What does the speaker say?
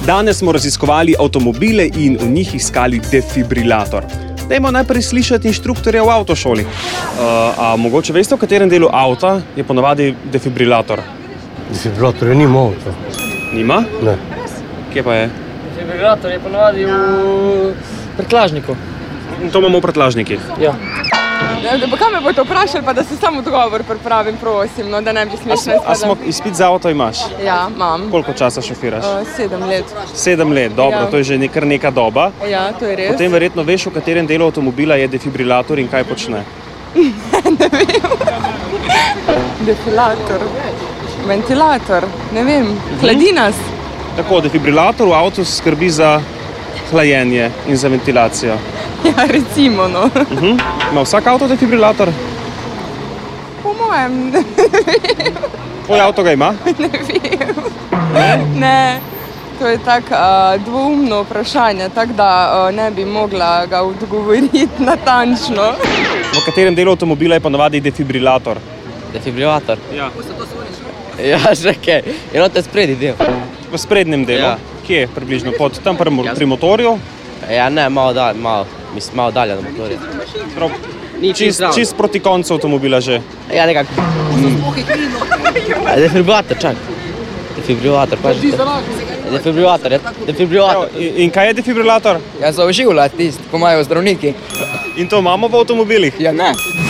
Danes smo raziskovali avtomobile in v njih iskali defibrilator. Dajmo najprej slišati inštruktorja v avtošoli. A mogoče veste, v katerem delu avta je ponavadi defibrilator? Defibrilator nima avta. Nima? Ne. Kje pa je? Defibrilator je ponavadi v prtljažniku. In to imamo v prtljažnikih? Ja. Pa kaj me boste vprašali, pa da se samo odgovor pripravim, prosim, no, da ne bi smešno izpadalo. Izpit za avto imaš? Ja, imam. Koliko časa šofiraš? 7 let. 7 let, dobro, Ja. to je že kar neka doba. Ja, to je res. Potem verjetno veš, v katerem delu avtomobila je defibrilator in kaj počne. Defibrilator, ventilator, ne vem, hladi nas. Tako, defibrilator v avtu skrbi za hlajenje in za ventilacijo. Ja, recimo, no. Ima vsak avto defibrilator? Po mojem, Tvoj avto ga ima? ne vem. Ne, to je tako dvoumno vprašanje, tako da ne bi mogla ga odgovoriti natančno. V katerem delu avtomobila je ponavadi defibrilator? Defibrilator? Ja. Ja, že kaj. Enote spredi del. V sprednjem delu? Ja. Kje približno? Pod tam pri motorju? Ja, ne, malo dalje na motorju. Čist proti koncu avtomobila že. Ja, nekako. Defibrilator, čak. Defibrilator, pažite. Defibrilator, ja. Defibrilator. In kaj je defibrilator? Ja, za oživljati tisti, ko imajo zdravniki. In to imamo v avtomobilih? Ja, ne.